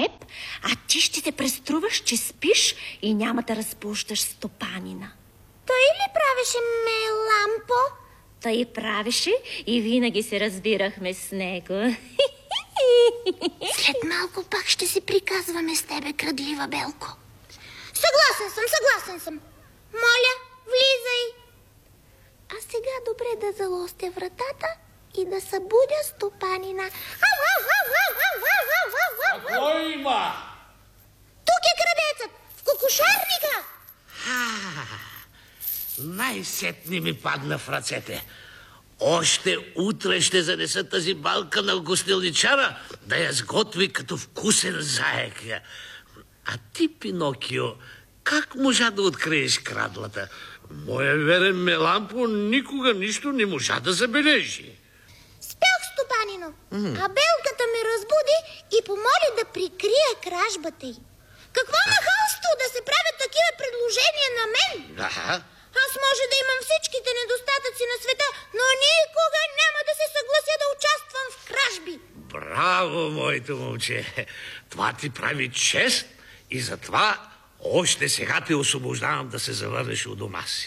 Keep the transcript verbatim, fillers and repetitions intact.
теб, а ти ще се преструваш, че спиш и няма да разбуждаш стопанина. Той ли правеше Мелампо? Той правеше и винаги се разбирахме с него. След малко пак ще си приказваме с тебе, крадлива белко. Съгласен съм, съгласен съм. Моля, влизай. А сега добре да залостя вратата и да събудя стопанина. Какво има? Тук е крадецът, в кокошарника. Най-сетни ми падна в ръцете. Още утре ще занеса тази балка на гостилничара да я сготви като вкусен заек. А ти, Пинокио, как можа да откриеш крадлата? Моя верен Мелампо никога нищо не можа да забележи. Спях, стопанино, mm. а белката ме разбуди и помоли да прикрия кражбата й. Какво нахалство да се правят такива предложения на мен? Да. Аз може да имам всичките недостатъци на света, но никога няма да се съглася да участвам в кражби. Браво, моето момче! Това ти прави чест и затова още сега те освобождавам да се завърнеш у дома си.